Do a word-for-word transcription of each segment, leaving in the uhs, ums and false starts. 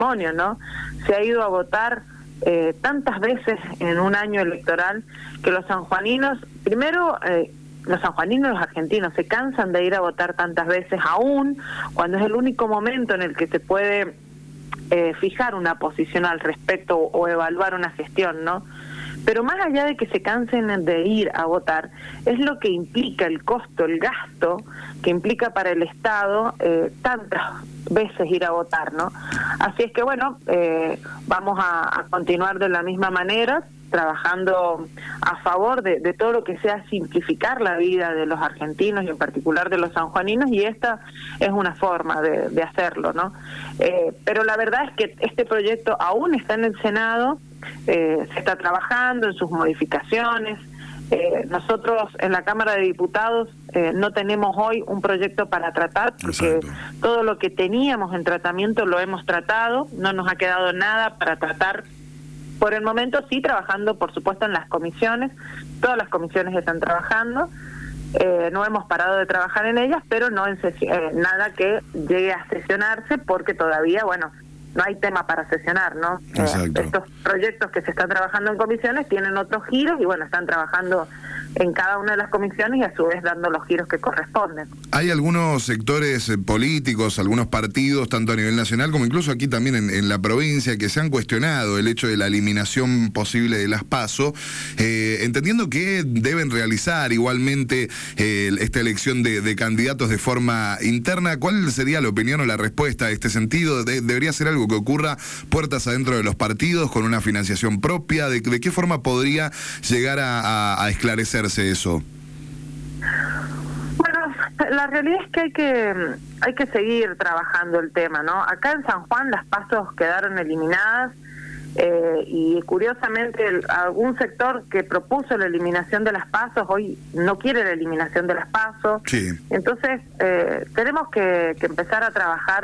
testimonio, ¿no? Se ha ido a votar eh, tantas veces en un año electoral que los sanjuaninos, primero, eh, los sanjuaninos y los argentinos se cansan de ir a votar tantas veces, aún cuando es el único momento en el que se puede eh, fijar una posición al respecto o, o evaluar una gestión, ¿no? Pero más allá de que se cansen de ir a votar, es lo que implica el costo, el gasto que implica para el Estado eh, tantas veces ir a votar, ¿no? Así es que, bueno, eh, vamos a, a continuar de la misma manera, trabajando a favor de, de todo lo que sea simplificar la vida de los argentinos y en particular de los sanjuaninos, y esta es una forma de, de hacerlo, ¿no? Eh, pero la verdad es que este proyecto aún está en el Senado, eh, se está trabajando en sus modificaciones. Eh, nosotros en la Cámara de Diputados eh, no tenemos hoy un proyecto para tratar porque Exacto. todo lo que teníamos en tratamiento lo hemos tratado, no nos ha quedado nada para tratar. Por el momento sí, trabajando por supuesto en las comisiones, todas las comisiones están trabajando, eh, no hemos parado de trabajar en ellas, pero no en eh, nada que llegue a sesionarse porque todavía, bueno, no hay tema para sesionar, ¿no? Eh, estos proyectos que se están trabajando en comisiones tienen otros giros y bueno, están trabajando en cada una de las comisiones y a su vez dando los giros que corresponden. Hay algunos sectores eh, políticos, algunos partidos, tanto a nivel nacional como incluso aquí también en, en la provincia, que se han cuestionado el hecho de la eliminación posible de las PASO, eh, entendiendo que deben realizar igualmente eh, esta elección de, de candidatos de forma interna. ¿Cuál sería la opinión o la respuesta a este sentido? De, ¿Debería ser algo que ocurra puertas adentro de los partidos, con una financiación propia? ¿De, de qué forma podría llegar a, a, a esclarecerse eso? Bueno, la realidad es que hay que hay que seguir trabajando el tema, ¿no? Acá en San Juan las PASO quedaron eliminadas eh, y curiosamente el, algún sector que propuso la eliminación de las PASO hoy no quiere la eliminación de las PASO. Sí. Entonces eh, tenemos que, que empezar a trabajar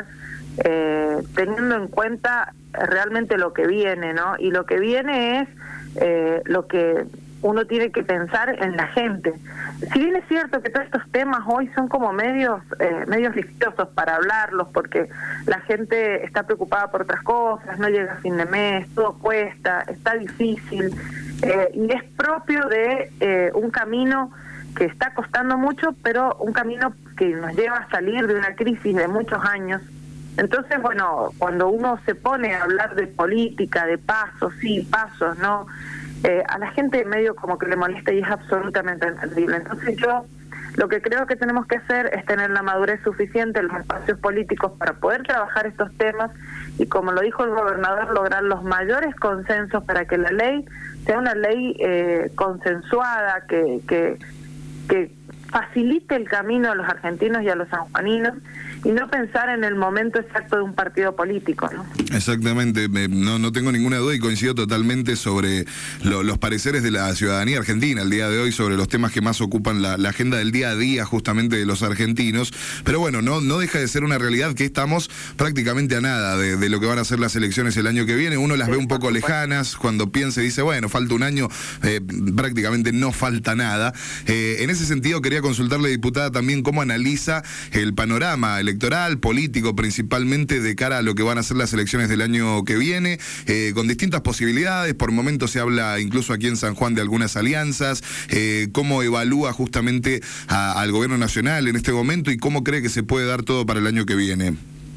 eh, teniendo en cuenta realmente lo que viene, ¿no? Y lo que viene es eh, lo que uno tiene que pensar en la gente. Si bien es cierto que todos estos temas hoy son como medios eh, medios listosos para hablarlos, porque la gente está preocupada por otras cosas, no llega a fin de mes, todo cuesta, está difícil, eh, y es propio de eh, un camino que está costando mucho, pero un camino que nos lleva a salir de una crisis de muchos años. Entonces, bueno, cuando uno se pone a hablar de política, de pasos, sí, pasos, ¿no? Eh, a la gente medio como que le molesta y es absolutamente entendible. Entonces yo lo que creo que tenemos que hacer es tener la madurez suficiente en los espacios políticos para poder trabajar estos temas y, como lo dijo el gobernador, lograr los mayores consensos para que la ley sea una ley eh, consensuada, que, que, que facilite el camino a los argentinos y a los sanjuaninos, y no pensar en el momento exacto de un partido político, ¿no? Exactamente, no, no tengo ninguna duda y coincido totalmente sobre lo, los pareceres de la ciudadanía argentina el día de hoy sobre los temas que más ocupan la, la agenda del día a día justamente de los argentinos, pero bueno, no, no deja de ser una realidad que estamos prácticamente a nada de, de lo que van a ser las elecciones el año que viene. Uno las ve un poco lejanas, cuando piensa y dice, bueno, falta un año, eh, prácticamente no falta nada. Eh, en ese sentido quería consultarle, diputada, también cómo analiza el panorama electoral, político principalmente, de cara a lo que van a ser las elecciones del año que viene, eh, con distintas posibilidades. Por momentos se habla incluso aquí en San Juan de algunas alianzas. Eh, ¿Cómo evalúa justamente a, al gobierno nacional en este momento y cómo cree que se puede dar todo para el año que viene?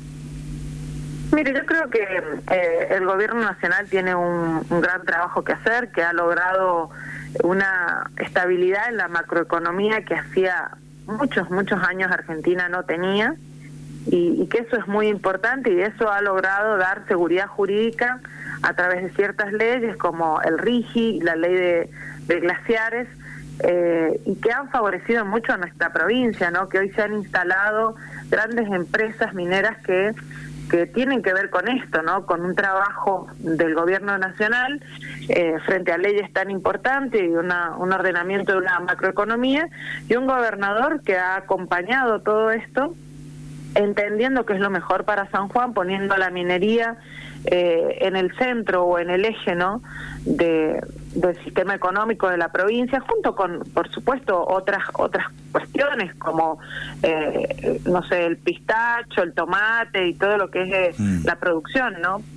Mire, yo creo que eh, el gobierno nacional tiene un, un gran trabajo que hacer, que ha logrado una estabilidad en la macroeconomía que hacía muchos, muchos años Argentina no tenía, y, y que eso es muy importante, y eso ha logrado dar seguridad jurídica a través de ciertas leyes como el RIGI, la ley de, de glaciares, eh, y que han favorecido mucho a nuestra provincia, ¿no? Que hoy se han instalado grandes empresas mineras que que tienen que ver con esto, ¿no? Con un trabajo del gobierno nacional eh, frente a leyes tan importantes y una, un ordenamiento de una macroeconomía, y un gobernador que ha acompañado todo esto, entendiendo que es lo mejor para San Juan, poniendo a la minería eh, en el centro o en el eje, ¿no? de del sistema económico de la provincia, junto con, por supuesto, otras otras cuestiones como, eh, no sé, el pistacho, el tomate y todo lo que es eh, mm. la producción, ¿no?